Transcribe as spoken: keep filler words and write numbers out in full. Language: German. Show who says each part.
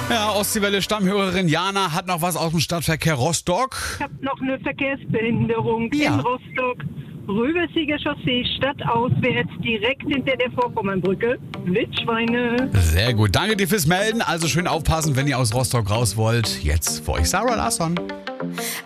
Speaker 1: Ja, Ostseewelle-Stammhörerin Jana hat noch was aus dem Stadtverkehr Rostock.
Speaker 2: Ich habe noch eine Verkehrsbehinderung
Speaker 1: Ja.
Speaker 2: in Rostock. Rübersieger Chaussee stadtauswärts direkt hinter der Vorpommernbrücke. Wildschweine.
Speaker 1: Sehr gut, danke dir fürs Melden. Also schön aufpassen, wenn ihr aus Rostock raus wollt. Jetzt für euch Sarah Larsson.